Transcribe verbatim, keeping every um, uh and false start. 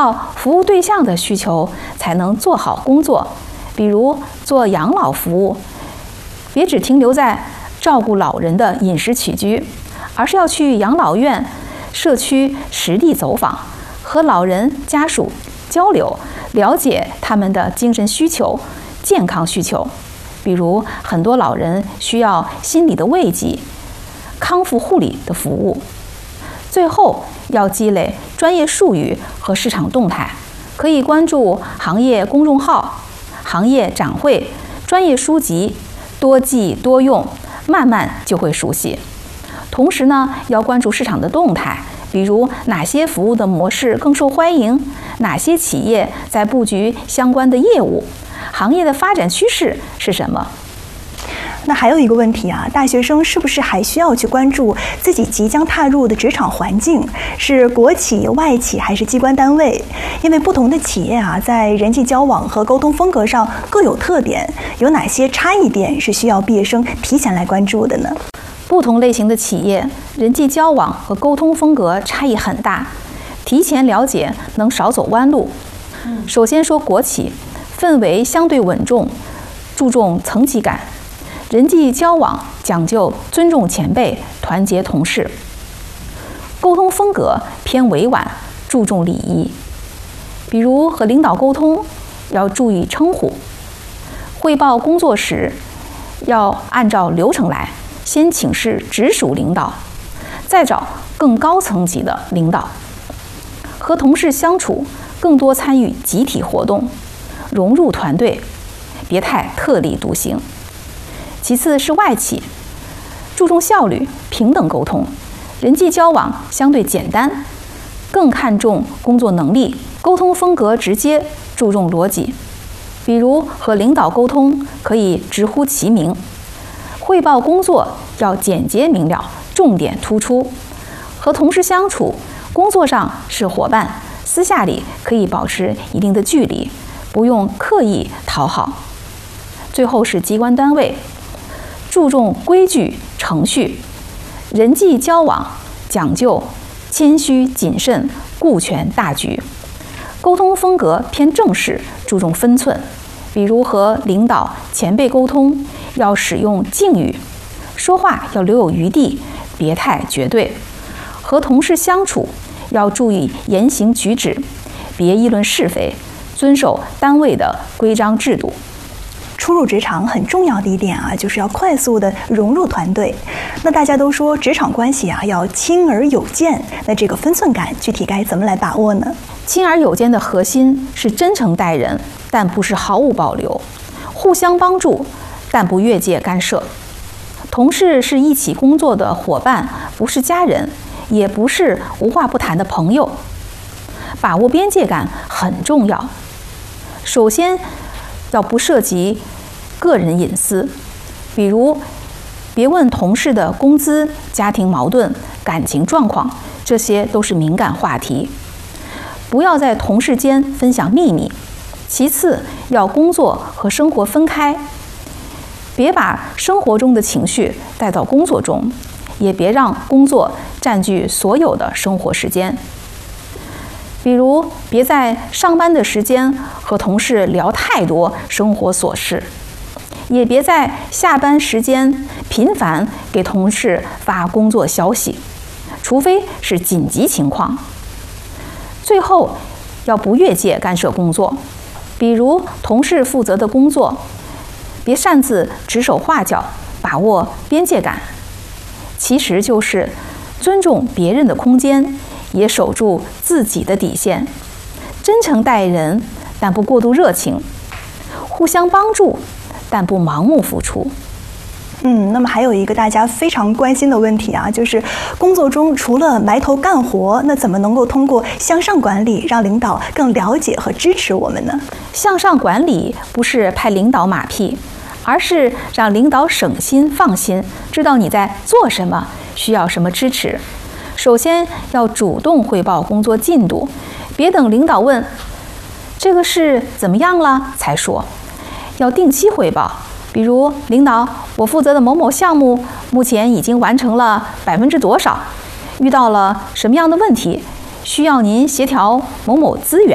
到服务对象的需求，才能做好工作。比如做养老服务，别只停留在照顾老人的饮食起居，而是要去养老院、社区实地走访，和老人家属交流，了解他们的精神需求、健康需求。比如很多老人需要心理的慰藉、康复护理的服务。最后要积累专业术语和市场动态，可以关注行业公众号、行业展会、专业书籍，多记多用，慢慢就会熟悉。同时呢，要关注市场的动态，比如哪些服务的模式更受欢迎，哪些企业在布局相关的业务，行业的发展趋势是什么。 那还有一个问题啊，大学生是不是还需要去关注自己即将踏入的职场环境，是国企、外企还是机关单位？因为不同的企业啊，在人际交往和沟通风格上各有特点，有哪些差异点是需要毕业生提前来关注的呢？ 不同类型的企业人际交往和沟通风格差异很大，提前了解能少走弯路。首先说国企，氛围相对稳重，注重层级感，人际交往讲究尊重前辈、团结同事。沟通风格偏委婉，注重礼仪，比如和领导沟通要注意称呼，汇报工作时要按照流程来，先请示直属领导，再找更高层级的领导。和同事相处更多参与集体活动，融入团队，别太特立独行。其次是外企，注重效率、平等沟通，人际交往相对简单，更看重工作能力，沟通风格直接，注重逻辑。比如和领导沟通可以直呼其名，汇报工作要简洁明了，重点突出。和同事相处，工作上是伙伴，私下里可以保持一定的距离，不用刻意讨好。最后是机关单位，注重规矩程序，人际交往讲究谦虚谨慎，顾全大局。沟通风格偏正式，注重分寸，比如和领导前辈沟通要使用敬语，说话要留有余地，别太绝对。和同事相处要注意言行举止，别议论是非，遵守单位的规章制度。 初入职场很重要的一点啊，就是要快速的融入团队。那大家都说职场关系啊要亲而有间，那这个分寸感具体该怎么来把握呢？ 亲而有间的核心是真诚待人，但不是毫无保留；互相帮助，但不越界干涉。同事是一起工作的伙伴，不是家人，也不是无话不谈的朋友。把握边界感很重要。首先要不涉及个人隐私，比如别问同事的工资、家庭矛盾、感情状况，这些都是敏感话题。不要在同事间分享秘密。其次，要工作和生活分开，别把生活中的情绪带到工作中，也别让工作占据所有的生活时间。比如，别在上班的时间和同事聊太多生活琐事，也别在下班时间频繁给同事发工作消息，除非是紧急情况。最后，要不越界干涉工作，比如同事负责的工作，别擅自指手画脚，把握边界感。其实就是尊重别人的空间，也守住自己的底线，真诚待人，但不过度热情；互相帮助，但不盲目付出。 嗯，那么还有一个大家非常关心的问题啊，就是工作中除了埋头干活，那怎么能够通过向上管理，让领导更了解和支持我们呢？ 向上管理不是拍领导马屁，而是让领导省心放心，知道你在做什么，需要什么支持。首先要主动汇报工作进度，别等领导问这个是怎么样了才说，要定期汇报。比如，领导，我负责的某某项目目前已经完成了百分之多少，遇到了什么样的问题，需要您协调某某资源。